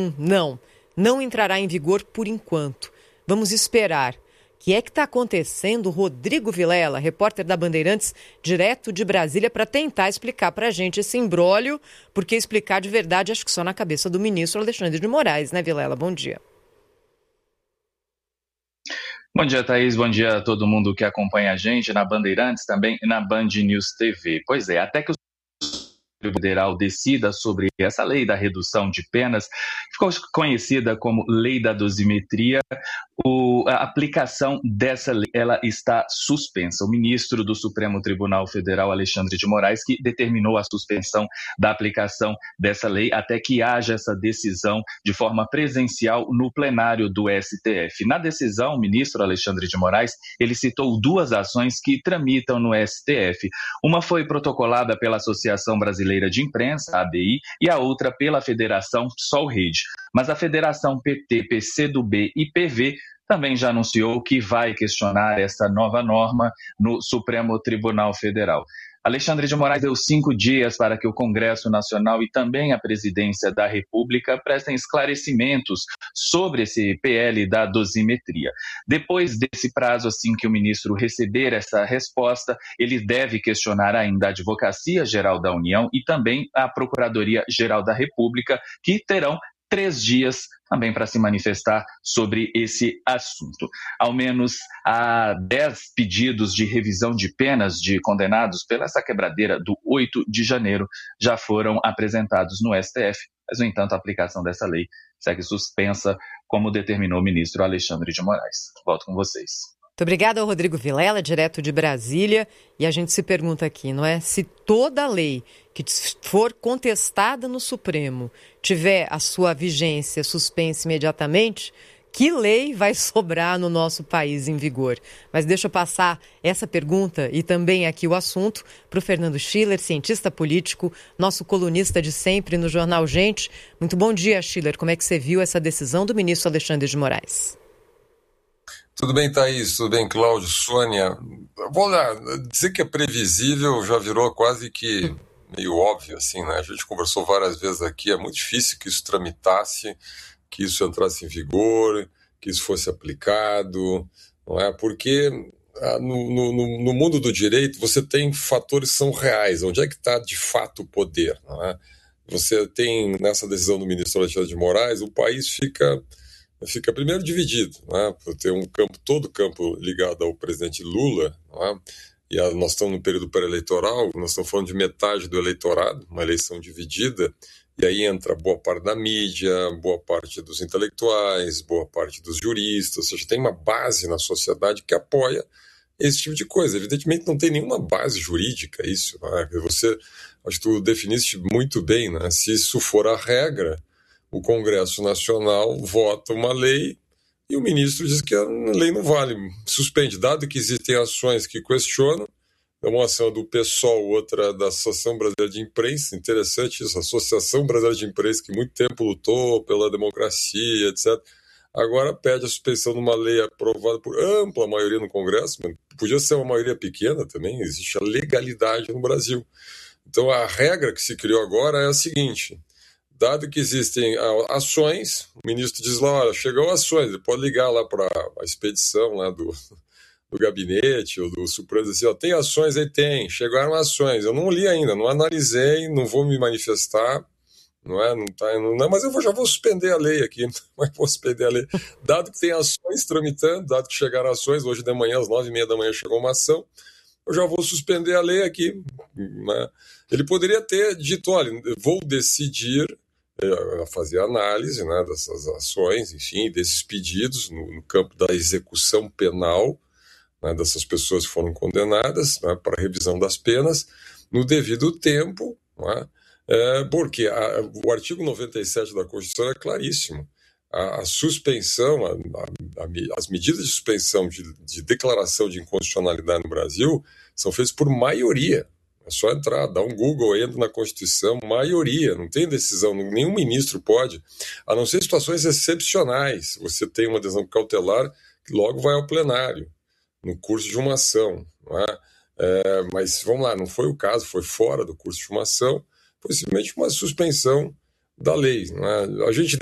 não entrará em vigor por enquanto. Vamos esperar. O que é que está acontecendo? Rodrigo Vilela, repórter da Bandeirantes, direto de Brasília, para tentar explicar para a gente esse imbróglio, porque explicar de verdade acho que só na cabeça do ministro Alexandre de Moraes, né, Vilela? Bom dia. Bom dia, Thaís. Bom dia a todo mundo que acompanha a gente na Bandeirantes, também na Band News TV. Pois é, até que o Supremo Federal decida sobre essa lei da redução de penas, ficou conhecida como Lei da Dosimetria, a aplicação dessa lei ela está suspensa. O ministro do Supremo Tribunal Federal, Alexandre de Moraes, que determinou a suspensão da aplicação dessa lei até que haja essa decisão de forma presencial no plenário do STF. Na decisão, o ministro Alexandre de Moraes, ele citou duas ações que tramitam no STF. Uma foi protocolada pela Associação Brasileira de Imprensa, a ABI, e a outra pela Federação Solrede. Mas a Federação PT, PCdoB e PV também já anunciou que vai questionar essa nova norma no Supremo Tribunal Federal. Alexandre de Moraes deu 5 dias para que o Congresso Nacional e também a Presidência da República prestem esclarecimentos sobre esse PL da dosimetria. Depois desse prazo, assim que o ministro receber essa resposta, ele deve questionar ainda a Advocacia Geral da União e também a Procuradoria-Geral da República, que terão 3 dias também para se manifestar sobre esse assunto. Ao menos há 10 pedidos de revisão de penas de condenados pela essa quebradeira do 8 de janeiro já foram apresentados no STF, mas, no entanto, a aplicação dessa lei segue suspensa, como determinou o ministro Alexandre de Moraes. Volto com vocês. Muito obrigada ao Rodrigo Vilela, direto de Brasília. E a gente se pergunta aqui, não é? Se toda lei que for contestada no Supremo tiver a sua vigência suspensa imediatamente, que lei vai sobrar no nosso país em vigor? Mas deixa eu passar essa pergunta e também aqui o assunto para o Fernando Schiller, cientista político, nosso colunista de sempre no Jornal Gente. Muito bom dia, Schiller. Como é que você viu essa decisão do ministro Alexandre de Moraes? Tudo bem, Thaís? Tudo bem, Cláudio, Sônia? Vou lá, dizer que é previsível já virou quase que meio óbvio, assim, né? A gente conversou várias vezes aqui, é muito difícil que isso tramitasse, que isso entrasse em vigor, que isso fosse aplicado, não é? Porque no mundo do direito você tem fatores que são reais, onde é que está de fato o poder, não é? Você tem, nessa decisão do ministro Alexandre de Moraes, o país fica primeiro dividido, né? Tem todo o campo ligado ao presidente Lula, né? E nós estamos no período pré-eleitoral, nós estamos falando de metade do eleitorado, uma eleição dividida, e aí entra boa parte da mídia, boa parte dos intelectuais, boa parte dos juristas, ou seja, tem uma base na sociedade que apoia esse tipo de coisa. Evidentemente não tem nenhuma base jurídica isso, né? Acho que tu definiste muito bem, né? Se isso for a regra, o Congresso Nacional vota uma lei e o ministro diz que a lei não vale, suspende, dado que existem ações que questionam, uma ação do PSOL, outra da Associação Brasileira de Imprensa, interessante isso, a Associação Brasileira de Imprensa, que muito tempo lutou pela democracia, etc., agora pede a suspensão de uma lei aprovada por ampla maioria no Congresso, mas podia ser uma maioria pequena também, existe a legalidade no Brasil. Então a regra que se criou agora é a seguinte: dado que existem ações, o ministro diz lá, olha, chegou ações, ele pode ligar lá para a expedição lá do gabinete ou do Supremo, dizer assim, ó, tem ações aí? Tem, chegaram ações, eu não li ainda, não analisei, não vou me manifestar, mas eu já vou suspender a lei aqui, mas vou suspender a lei. Dado que tem ações tramitando, dado que chegaram ações, hoje de manhã, às 9h30 da manhã, chegou uma ação, eu já vou suspender a lei aqui, né? Ele poderia ter dito, olha, vou decidir a fazer análise, né, dessas ações, enfim, desses pedidos no campo da execução penal, né, dessas pessoas que foram condenadas, né, para revisão das penas, no devido tempo, né, porque o artigo 97 da Constituição é claríssimo. A suspensão, as medidas de suspensão de declaração de inconstitucionalidade no Brasil são feitas por maioria. É só entrar, dá um Google, entra na Constituição, maioria, não tem decisão, nenhum ministro pode, a não ser situações excepcionais. Você tem uma decisão cautelar que logo vai ao plenário, no curso de uma ação, não é? Mas vamos lá, não foi o caso, foi fora do curso de uma ação, foi simplesmente uma suspensão da lei, não é? A gente